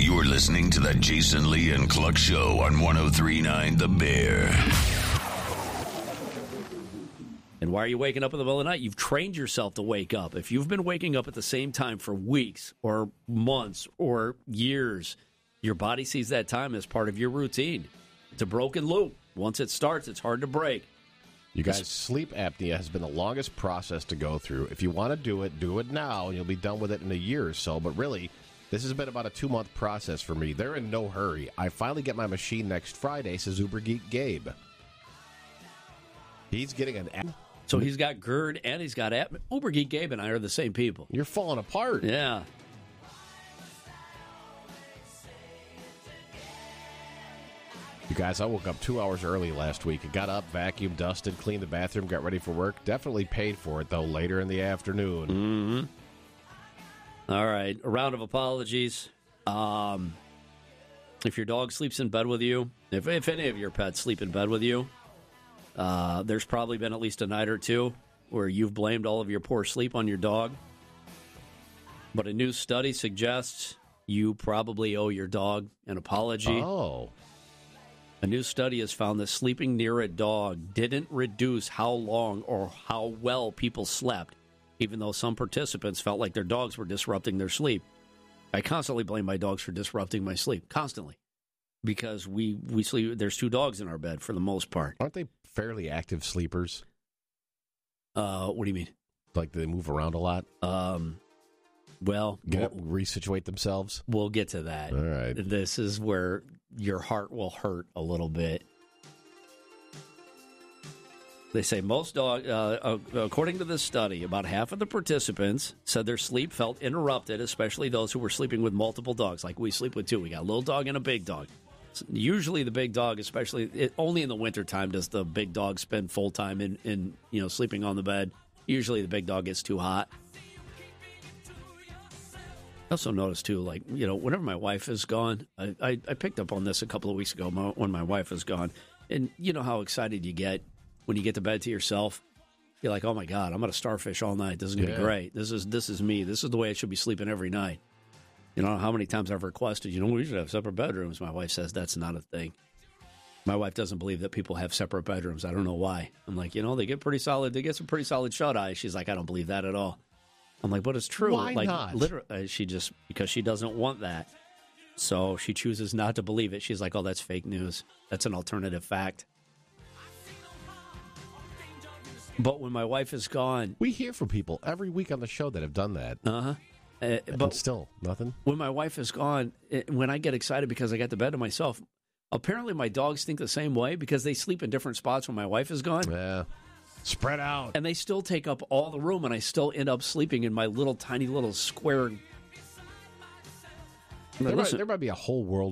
You're listening to the Jason Lee and Cluck Show on 103.9 The Bear. And why are you waking up in the middle of the night? You've trained yourself to wake up. If you've been waking up at the same time for weeks or months or years, your body sees that time as part of your routine. It's a broken loop. Once it starts, it's hard to break. You guys, sleep apnea has been the longest process to go through. If you want to do it now, and you'll be done with it in a year or so. But really, this has been about a 2-month process for me. They're in no hurry. I finally get my machine next Friday, says Uber Geek Gabe. He's getting an app. So he's got GERD and he's got Uber Geek Gabe and I are the same people. You're falling apart. Yeah. You guys, I woke up 2 hours early last week. I got up, vacuumed, dusted, cleaned the bathroom, got ready for work. Definitely paid for it, though, later in the afternoon. Mm-hmm. All right. A round of apologies. If your dog sleeps in bed with you, if any of your pets sleep in bed with you, there's probably been at least a night or two where you've blamed all of your poor sleep on your dog. But a new study suggests you probably owe your dog an apology. Oh. A new study has found that sleeping near a dog didn't reduce how long or how well people slept, even though some participants felt like their dogs were disrupting their sleep. I constantly blame my dogs for disrupting my sleep, constantly, because we sleep. There's 2 dogs in our bed for the most part. Aren't they fairly active sleepers? What do you mean? Like they move around a lot? Well, Get up, resituate themselves? We'll get to that. All right. This is where your heart will hurt a little bit. They say most dogs, according to this study, about half of the participants said their sleep felt interrupted, especially those who were sleeping with multiple dogs, like we sleep with 2. We got a little dog and a big dog. Usually the big dog, only in the wintertime does the big dog spend full time in sleeping on the bed. Usually the big dog gets too hot. I also noticed, too, whenever my wife is gone, I picked up on this a couple of weeks ago when my wife is gone. And you know how excited you get when you get to bed to yourself? You're like, oh, my God, I'm going to starfish all night. This is going to be great. This is me. This is the way I should be sleeping every night. You know how many times I've requested, we should have separate bedrooms. My wife says that's not a thing. My wife doesn't believe that people have separate bedrooms. I don't know why. I'm like, they get pretty solid. They get some pretty solid shut-eye. She's like, I don't believe that at all. I'm like, but it's true. Why not? Literally, because she doesn't want that. So she chooses not to believe it. She's like, oh, that's fake news. That's an alternative fact. But when my wife is gone... We hear from people every week on the show that have done that. Uh-huh. But still, nothing? When my wife is gone, when I get excited because I got the bed to myself, apparently my dogs think the same way because they sleep in different spots when my wife is gone. Yeah. Spread out. And they still take up all the room, and I still end up sleeping in my little tiny little square. There might be a whole world